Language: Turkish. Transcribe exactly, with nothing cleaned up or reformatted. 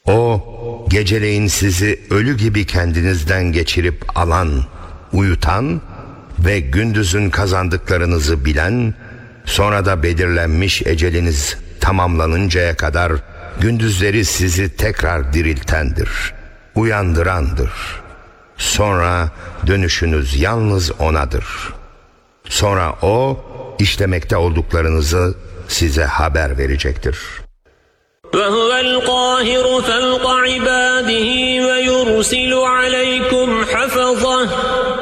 O, geceleyin sizi ölü gibi kendinizden geçirip alan, uyutan ve gündüzün kazandıklarınızı bilen, sonra da belirlenmiş eceliniz tamamlanıncaya kadar gündüzleri sizi tekrar diriltendir, uyandırandır. Sonra dönüşünüz yalnız O'nadır. Sonra O, işlemekte olduklarınızı size haber verecektir. وَهُوَ الْقَاهِرُ فَوْقَ عِبَادِهِ وَيُرْسِلُ عَلَيْكُمْ حَفَظَةً